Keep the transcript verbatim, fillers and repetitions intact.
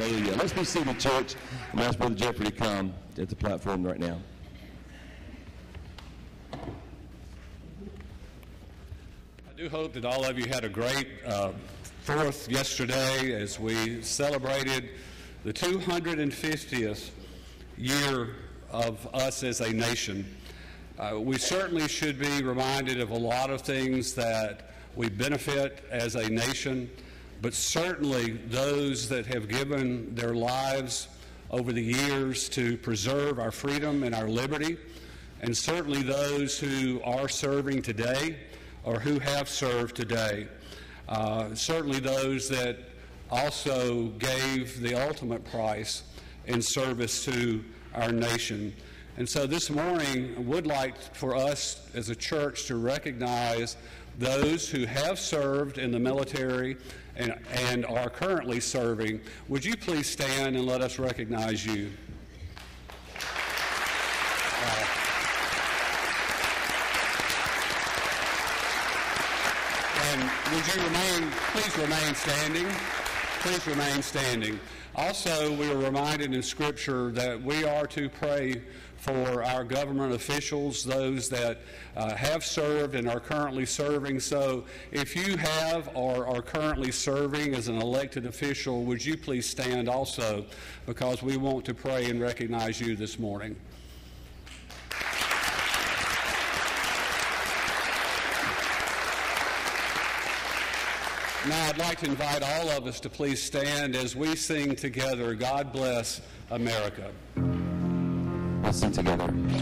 Hallelujah. Let's be seated, church. I'm going to ask Brother Jeffrey to come at the platform right now. I do hope that all of you had a great uh, Fourth yesterday as we celebrated the two hundred fiftieth year of us as a nation. Uh, we certainly should be reminded of a lot of things that we benefit as a nation, but certainly those that have given their lives over the years to preserve our freedom and our liberty, and certainly those who are serving today or who have served today. Uh, certainly those that also gave the ultimate price in service to our nation. And so this morning, I would like for us as a church to recognize those who have served in the military and, and are currently serving. Would you please stand and let us recognize you? Uh, And would you remain, please remain standing. Please remain standing. Also, we are reminded in Scripture that we are to pray for our government officials, those that uh, have served and are currently serving. So if you have or are currently serving as an elected official, would you please stand also, because we want to pray and recognize you this morning. Now I'd like to invite all of us to please stand as we sing together, God Bless America. Let's sing together.